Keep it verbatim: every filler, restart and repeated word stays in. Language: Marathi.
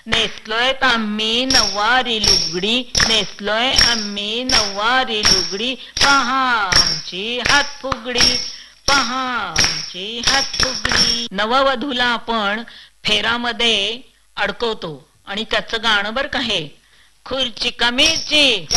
नेसलोय आम्ही नऊवारी लुगडी, नेसलोय आम्ही नऊवारी लुगडी, पहा आमची हात फुगडी, पहा आमची हात फुगडी. नववधूला आपण फेरामध्ये अडकवतो आणि त्याचं गाणं बर का हे, खुर्ची का मिरची